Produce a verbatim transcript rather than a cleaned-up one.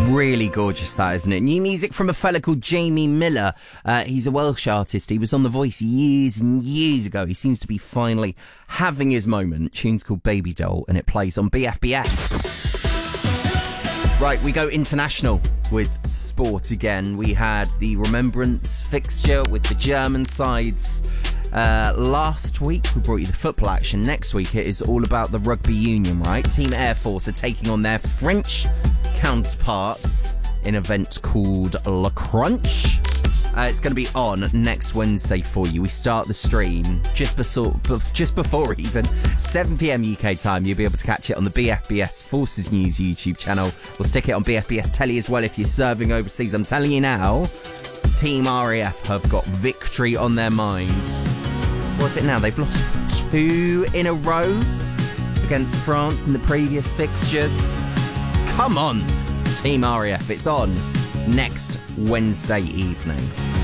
Really gorgeous, that, isn't it? New music from a fella called Jamie Miller. Uh, he's a Welsh artist. He was on The Voice years and years ago. He seems to be finally having his moment. Tune's called Baby Doll, and it plays on B F B S. Right, we go international with sport again. We had the Remembrance fixture with the German sides. Uh, last week, we brought you the football action. Next week, it is all about the rugby union, right? Team Air Force are taking on their French counterparts in an event called Le Crunch. Uh, it's going to be on next Wednesday for you. We start the stream just before, just before even seven p.m. U K time. You'll be able to catch it on the B F B S Forces News YouTube channel. We'll stick it on B F B S Telly as well if you're serving overseas. I'm telling you now, Team R A F have got victory on their minds. What's it now? They've lost two in a row against France in the previous fixtures. Come on, Team R A F. It's on next Wednesday evening.